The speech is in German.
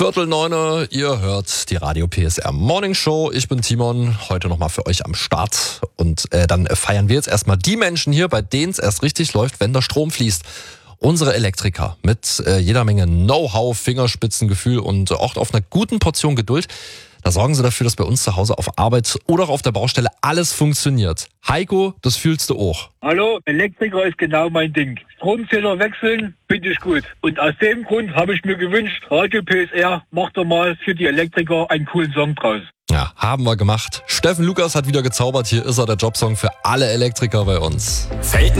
8:45, ihr hört die Radio PSR Morning Show. Ich bin Timon, heute nochmal für euch am Start. Und dann feiern wir jetzt erstmal die Menschen hier, bei denen es erst richtig läuft, wenn der Strom fließt. Unsere Elektriker mit jeder Menge Know-how, Fingerspitzengefühl und auch auf einer guten Portion Geduld. Da sorgen sie dafür, dass bei uns zu Hause auf Arbeit oder auch auf der Baustelle alles funktioniert. Heiko, das fühlst du auch. Hallo, Elektriker ist genau mein Ding. Stromzähler wechseln, finde ich gut. Und aus dem Grund habe ich mir gewünscht, Radio PSR, macht doch mal für die Elektriker einen coolen Song draus. Ja, haben wir gemacht. Steffen Lukas hat wieder gezaubert. Hier ist er, der Jobsong für alle Elektriker bei uns. Selten